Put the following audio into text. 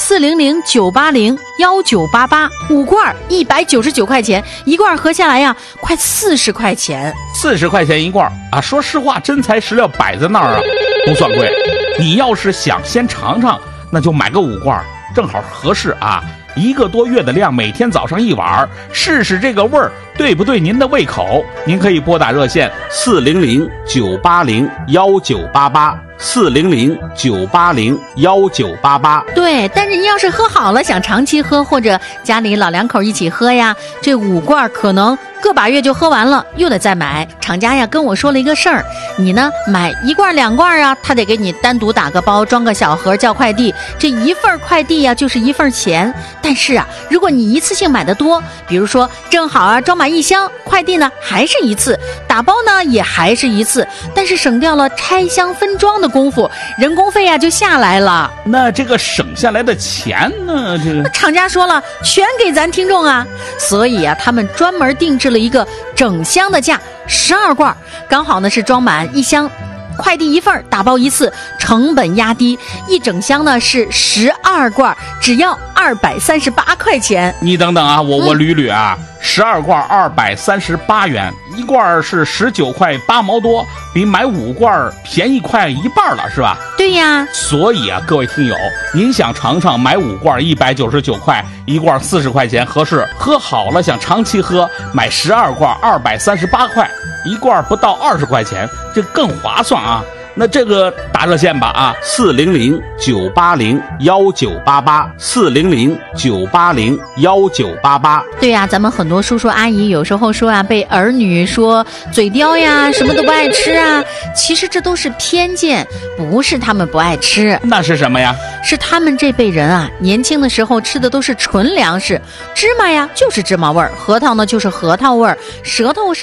400-980-1988，5罐199块钱，一罐合下来呀，快40块钱。 40块钱一罐啊！说实话，真材实料摆在那儿啊，不算贵。你要是想先尝尝，那就买个5罐，正好合适啊。1个多月的量，每天早上1碗，试试这个味儿对不对您的胃口。您可以拨打热线400-980-1988，400-980-1988。 对，但是您要是喝好了，想长期喝，或者家里老两口一起喝呀，这5罐可能个把月就喝完了，又得再买。厂家呀跟我说了一个事儿，你呢买1罐2罐啊，他得给你单独打个包，装个小盒叫快递，这一份快递呀就是1份钱。但是啊，如果你一次性买的多，比如说正好啊装满1箱，快递呢还是1次，打包呢也还是1次，但是省掉了拆箱分装的功夫，人工费呀就下来了。 那这个省下来的钱呢？这个厂家说了，全给咱听众啊，所以啊，他们专门定制了一个整箱的价，12罐，刚好呢是装满1箱。快递1份，打包1次，成本压低，一整箱呢是12罐，只要238块钱。 你等等啊，我捋捋啊，12罐238元，一罐是19块8毛多，比买5罐便宜快一半了，是吧？ 对呀。 所以啊，各位听友，您想尝尝买5罐199块，一罐40块钱合适，喝好了想长期喝，买12罐238块，一罐不到20块钱，这更划算啊。那这个打热线吧啊，400-980-1988，400-980-1988。 对呀，咱们很多叔叔阿姨有时候说啊，被儿女说嘴刁呀，什么都不爱吃啊，其实这都是偏见，不是他们不爱吃， 那是什么呀？ 是他们这辈人啊，年轻的时候吃的都是纯粮食，芝麻呀就是芝麻味儿，核桃呢就是核桃味儿，舌头是